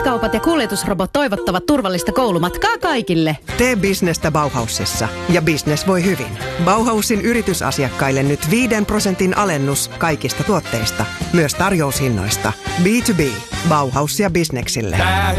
Verkkokaupat ja kuljetusrobot toivottavat turvallista koulumatkaa kaikille. Tee bisnestä Bauhausissa ja business voi hyvin. Bauhausin yritysasiakkaille nyt 5% alennus kaikista tuotteista, myös tarjoushinnoista. B2B. Bauhaus ja bisneksille.